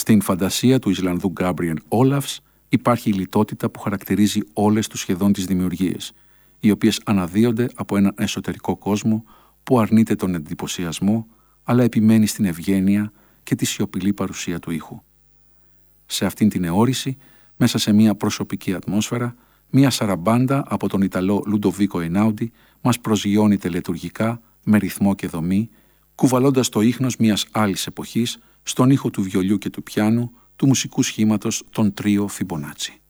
Στην φαντασία του Ισλανδού Γκάμπριελ Όλαφς υπάρχει η λιτότητα που χαρακτηρίζει όλες τους σχεδόν τις δημιουργίες, οι οποίες αναδύονται από έναν εσωτερικό κόσμο που αρνείται τον εντυπωσιασμό, αλλά επιμένει στην ευγένεια και τη σιωπηλή παρουσία του ήχου. Σε αυτήν την αιώρηση, μέσα σε μια προσωπική ατμόσφαιρα, μια σαραμπάντα από τον Ιταλό Λουντοβίκο Εινάουντι μας προσγειώνει τελετουργικά, με ρυθμό και δομή, κουβαλώντας το ίχνος μιας άλλης εποχής στον ήχο του βιολιού και του πιάνου, του μουσικού σχήματος των τρίο Φιμπονάτσι.